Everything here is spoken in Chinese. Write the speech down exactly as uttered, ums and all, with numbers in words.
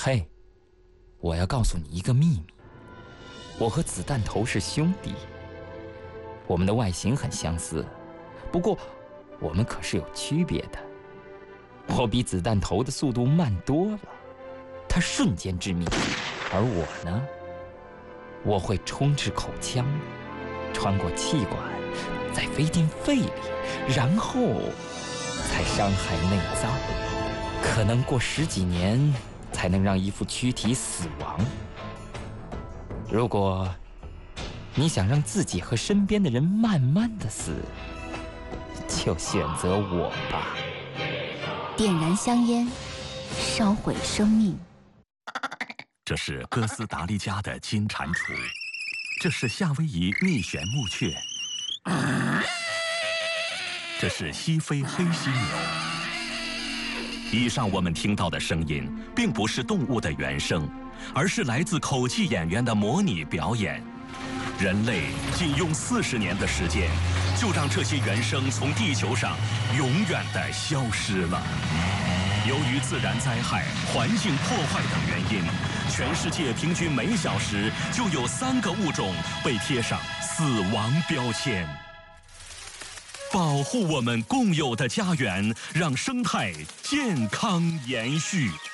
嘿，我要告诉你一个秘密，我和子弹头是兄弟，我们的外形很相似，不过我们可是有区别的。我比子弹头的速度慢多了，它瞬间致命，而我呢，我会冲至口腔，穿过气管，再飞进肺里，然后才伤害内脏，可能过十几年才能让一副躯体死亡。如果你想让自己和身边的人慢慢的死，就选择我吧。 点燃香烟，烧毁生命。 这是哥斯达黎加的金蟾蜍，这是夏威夷蜜旋木雀，这是西非黑犀牛。以上我们听到的声音，并不是动物的原声，而是来自口技演员的模拟表演。人类仅用四十年的时间，就让这些原声从地球上永远地消失了。由于自然灾害、环境破坏等原因，全世界平均每小时就有三个物种被贴上死亡标签。保护我们共有的家园，让生态健康延续。